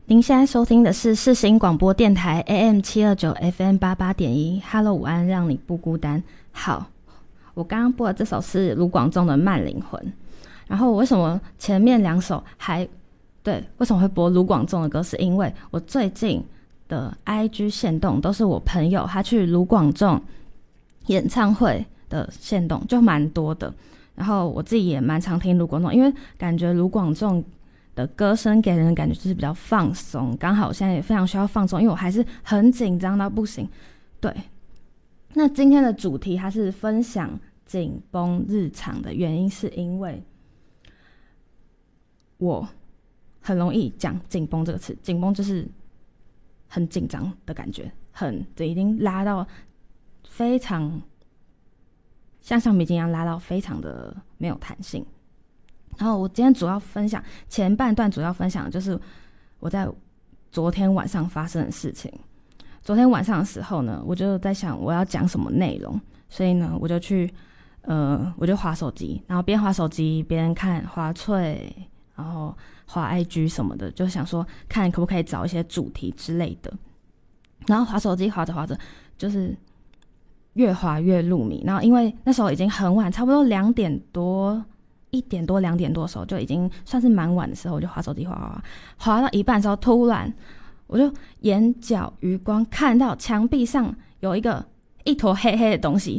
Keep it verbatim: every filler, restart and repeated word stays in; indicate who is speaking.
Speaker 1: 您现在收听的是世新广播电台 A M 七二九 F M 八八点一 Hello 午安，让你不孤单。好，我刚刚播的这首是卢广仲的《慢灵魂》，然后我为什么前面两首还对为什么会播卢广仲的歌，是因为我最近的 I G 限动都是我朋友他去卢广仲演唱会的限动，就蛮多的。然后我自己也蛮常听卢广仲，因为感觉卢广仲的歌声给人的感觉就是比较放松，刚好我现在也非常需要放松，因为我还是很紧张到不行。对，那今天的主题它是分享紧绷日常的原因，是因为我很容易讲紧绷这个词，紧绷就是很紧张的感觉，很已经拉到非常像橡皮筋一样拉到非常的没有弹性。然后我今天主要分享前半段，主要分享的就是我在昨天晚上发生的事情。昨天晚上的时候呢，我就在想我要讲什么内容，所以呢，我就去呃，我就滑手机，然后边滑手机边看滑脆，然后滑 I G 什么的，就想说看可不可以找一些主题之类的。然后滑手机滑着滑着，就是越滑越入迷。然后因为那时候已经很晚，差不多两点多。一点多两点多的时候就已经算是蛮晚的时候，我就滑手机滑滑滑滑到一半的时候，突然我就眼角余光看到墙壁上有一个一坨黑黑的东西，